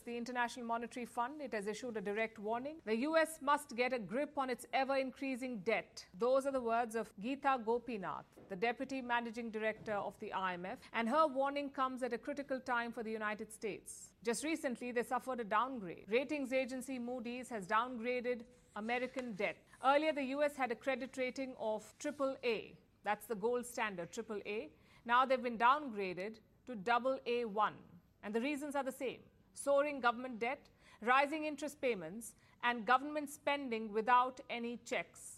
The International Monetary Fund, it has issued a direct warning. The US must get a grip on its ever-increasing debt. Those are the words of Geeta Gopinath, the Deputy Managing Director of the IMF, and her warning comes at a critical time for the United States. Just recently, they suffered a downgrade. Ratings agency Moody's has downgraded American debt. Earlier, the US had a credit rating of AAA. That's the gold standard, AAA. Now they've been downgraded to AA1. And the reasons are the same: soaring government debt, rising interest payments, and government spending without any checks.